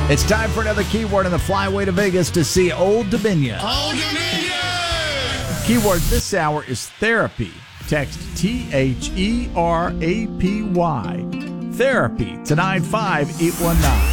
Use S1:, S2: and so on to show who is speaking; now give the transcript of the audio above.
S1: It's time for another keyword on the flyway to Vegas to see Old Dominion.
S2: Old Dominion!
S1: Keyword this hour is therapy. Text THERAPY. Therapy to 95819.